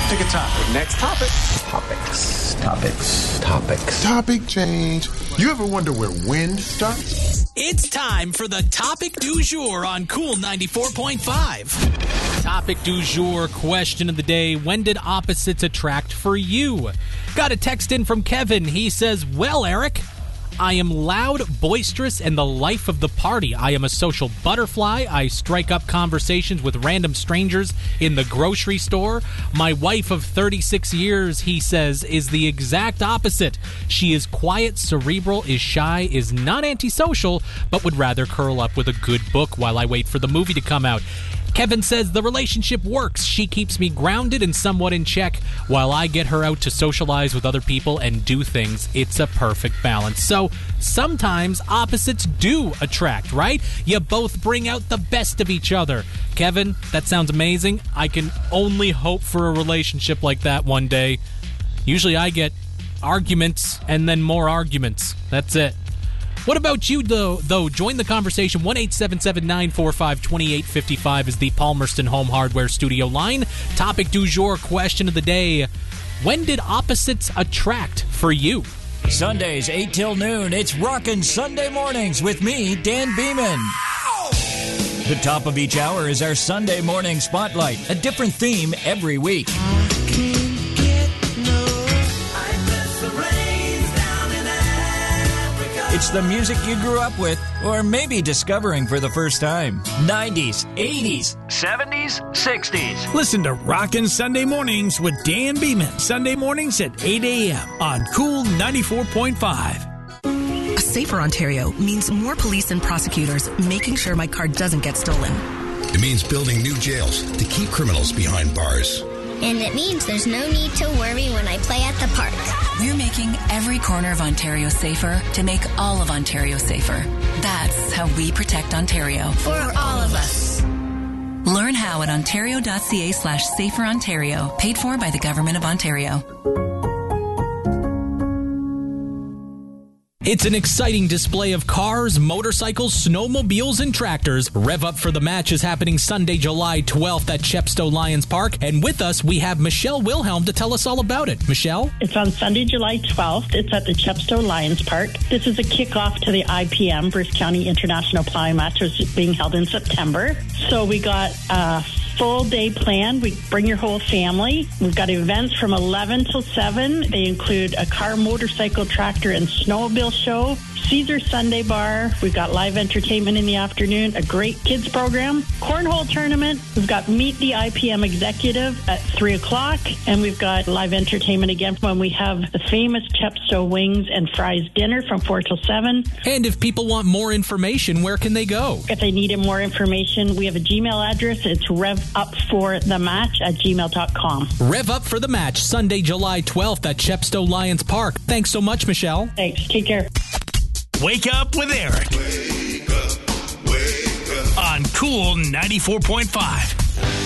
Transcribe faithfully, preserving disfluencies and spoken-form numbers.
Pick a topic. Next topic. Topics, topics, topics. Topic change. You ever wonder where wind starts? It's time for the topic du jour on Cool ninety-four point five. Topic du jour, question of the day. When did opposites attract for you? Got a text in from Kevin. He says, well, Eric, I am loud, boisterous, and the life of the party. I am a social butterfly. I strike up conversations with random strangers in the grocery store. My wife of thirty-six years, he says, is the exact opposite. She is quiet, cerebral, is shy, is not antisocial, but would rather curl up with a good book while I wait for the movie to come out. Kevin says the relationship works. She keeps me grounded and somewhat in check while I get her out to socialize with other people and do things. It's a perfect balance. So sometimes opposites do attract, right? You both bring out the best of each other. Kevin, that sounds amazing. I can only hope for a relationship like that one day. Usually I get arguments and then more arguments. That's it. What about you, though? Though join the conversation. one eight seven seven, nine four five, two eight five five is the Palmerston Home Hardware Studio line. Topic du jour, question of the day. When did opposites attract for you? Sundays, eight till noon, it's Rockin' Sunday Mornings with me, Dan Beeman. The top of each hour is our Sunday Morning Spotlight, a different theme every week. It's the music you grew up with, or maybe discovering for the first time. nineties, eighties, seventies, sixties. Listen to Rockin' Sunday Mornings with Dan Beeman. Sunday mornings at eight a.m. on Cool ninety-four point five. A safer Ontario means more police and prosecutors making sure my car doesn't get stolen. It means building new jails to keep criminals behind bars. And it means there's no need to worry when I play at the park. We're making every corner of Ontario safer to make all of Ontario safer. That's how we protect Ontario. For all of us. Learn how at ontario.ca slash safer Ontario. Paid for by the Government of Ontario. It's an exciting display of cars, motorcycles, snowmobiles, and tractors. Rev Up for the Match is happening Sunday, July twelfth at Chepstow Lions Park. And with us, we have Michelle Wilhelm to tell us all about it. Michelle? It's on Sunday, July twelfth. It's at the Chepstow Lions Park. This is a kickoff to the I P M, Bruce County International Plowing Match, which is being held in September. So we got a full day plan. We bring your whole family. We've got events from eleven till seven. They include a car, motorcycle, tractor, and snowmobile show, Caesar Sunday Bar. We've got live entertainment in the afternoon, a great kids program, cornhole tournament. We've got Meet the I P M Executive at three o'clock, and we've got live entertainment again when we have the famous Chepstow Wings and Fries dinner from four till seven. And if people want more information, where can they go? If they needed more information, we have a Gmail address. It's revupforthematch at gmail dot com. Rev Up for the Match, Sunday, July twelfth at Chepstow Lions Park. Thanks so much, Michelle. Thanks. Take care. Wake up with Eric. Wake up, wake up. On Cool ninety-four point five.